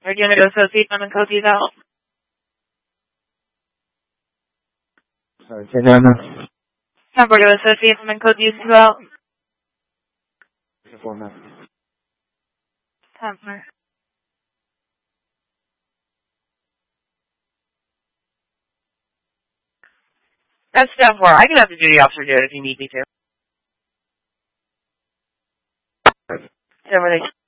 Or do you want to go associate them and code these out? Sorry, say that again. Time for to associate them and code these two out. Time for. That's step 4. I can have the duty officer do it if you need me to. So where they